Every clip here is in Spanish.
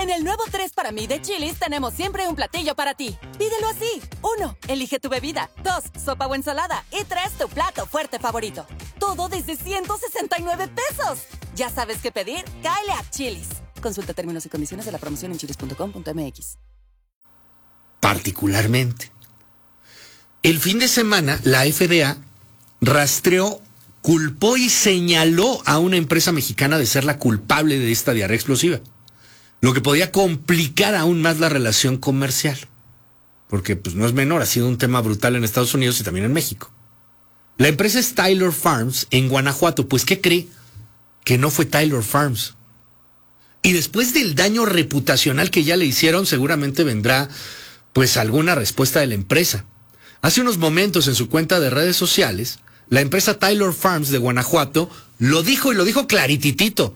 En el nuevo 3 para mí de Chili's tenemos siempre un platillo para ti. Pídelo así. 1. Elige tu bebida. 2. Sopa o ensalada. Y 3. Tu plato fuerte favorito. Todo desde 169 pesos. ¿Ya sabes qué pedir? Cáele a Chili's. Consulta términos y condiciones de la promoción en chilis.com.mx. Particularmente, el fin de semana la FDA rastreó, culpó y señaló a una empresa mexicana de ser la culpable de esta diarrea explosiva, lo que podía complicar aún más la relación comercial, porque pues no es menor, ha sido un tema brutal en Estados Unidos y también en México. La empresa es Taylor Farms en Guanajuato. Pues ¿qué cree? Que no fue Taylor Farms. Y después del daño reputacional que ya le hicieron, seguramente vendrá pues alguna respuesta de la empresa. Hace unos momentos en su cuenta de redes sociales, la empresa Taylor Farms de Guanajuato lo dijo, y lo dijo clarititito: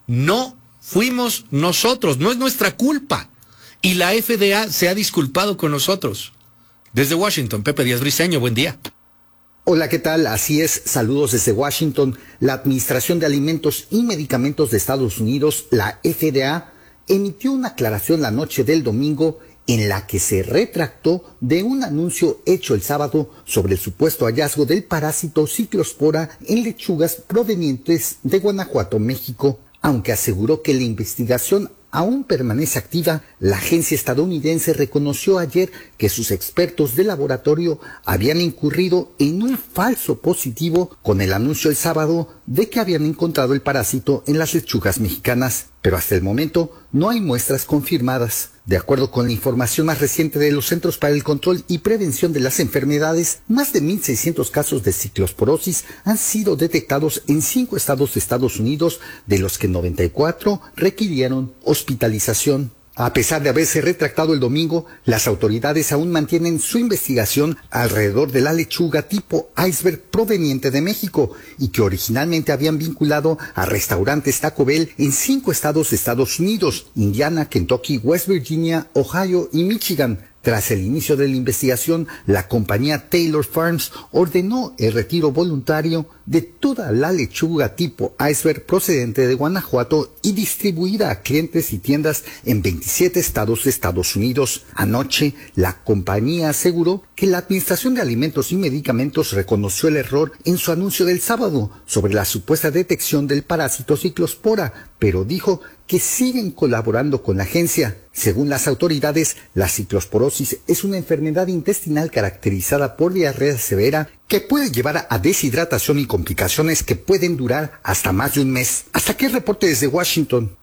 no fuimos nosotros, no es nuestra culpa. Y la FDA se ha disculpado con nosotros. Desde Washington, Pepe Díaz Briceño, buen día. Hola, ¿qué tal? Así es, saludos desde Washington. La Administración de Alimentos y Medicamentos de Estados Unidos, la FDA, emitió una aclaración la noche del domingo en la que se retractó de un anuncio hecho el sábado sobre el supuesto hallazgo del parásito Ciclospora en lechugas provenientes de Guanajuato, México. Aunque aseguró que la investigación aún permanece activa, la agencia estadounidense reconoció ayer que sus expertos de laboratorio habían incurrido en un falso positivo con el anuncio el sábado de que habían encontrado el parásito en las lechugas mexicanas, pero hasta el momento no hay muestras confirmadas. De acuerdo con la información más reciente de los Centros para el Control y Prevención de las Enfermedades, más de 1.600 casos de ciclosporosis han sido detectados en 5 estados de Estados Unidos, de los que 94 requirieron hospitalización. A pesar de haberse retractado el domingo, las autoridades aún mantienen su investigación alrededor de la lechuga tipo iceberg proveniente de México y que originalmente habían vinculado a restaurantes Taco Bell en 5 estados de Estados Unidos: Indiana, Kentucky, West Virginia, Ohio y Michigan. Tras el inicio de la investigación, la compañía Taylor Farms ordenó el retiro voluntario de toda la lechuga tipo iceberg procedente de Guanajuato y distribuida a clientes y tiendas en 27 estados de Estados Unidos. Anoche, la compañía aseguró que la Administración de Alimentos y Medicamentos reconoció el error en su anuncio del sábado sobre la supuesta detección del parásito Ciclospora, pero dijo que siguen colaborando con la agencia. Según las autoridades, la ciclosporosis es una enfermedad intestinal caracterizada por diarrea severa que puede llevar a deshidratación y complicaciones que pueden durar hasta más de un mes. Hasta aquí el reporte desde Washington.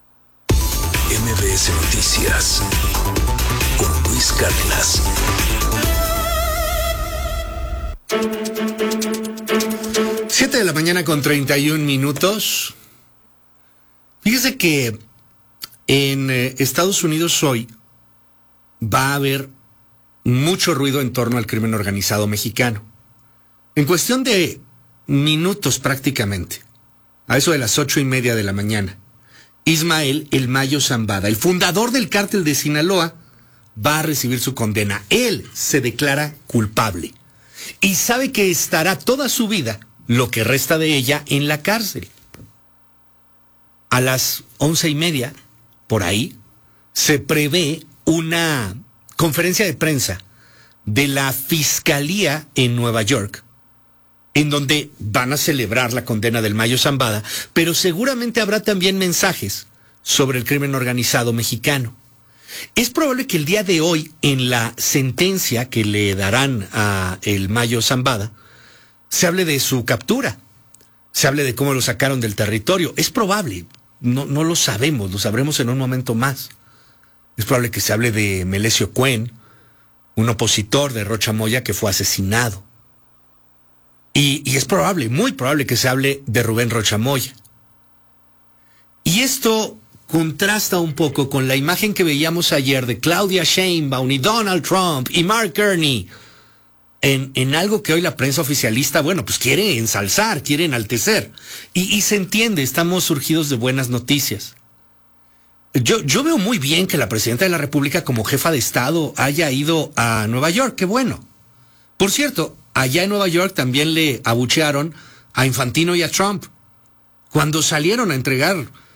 MBS Noticias con Luis Cárdenas. 7 de la mañana con 31 minutos. Fíjese que en Estados Unidos hoy va a haber mucho ruido en torno al crimen organizado mexicano. En cuestión de minutos prácticamente, a eso de las 8:30 de la mañana, Ismael El Mayo Zambada, el fundador del cártel de Sinaloa, va a recibir su condena. Él se declara culpable y sabe que estará toda su vida, lo que resta de ella, en la cárcel. A las 11:30, por ahí, se prevé una conferencia de prensa de la Fiscalía en Nueva York, en donde van a celebrar la condena del Mayo Zambada, pero seguramente habrá también mensajes sobre el crimen organizado mexicano. Es probable que el día de hoy, en la sentencia que le darán a el Mayo Zambada, se hable de su captura, se hable de cómo lo sacaron del territorio. Es probable. No lo sabemos, lo sabremos en un momento más. Es probable que se hable de Melesio Cuen, un opositor de Rocha Moya que fue asesinado. Y es probable, muy probable que se hable de Rubén Rocha Moya. Y esto contrasta un poco con la imagen que veíamos ayer de Claudia Sheinbaum y Donald Trump y Mark Carney en algo que hoy la prensa oficialista, bueno, pues quiere ensalzar, quiere enaltecer. Y se entiende, estamos surgidos de buenas noticias. Yo veo muy bien que la presidenta de la República, como jefa de Estado, haya ido a Nueva York, qué bueno. Por cierto, allá en Nueva York también le abuchearon a Infantino y a Trump cuando salieron a entregar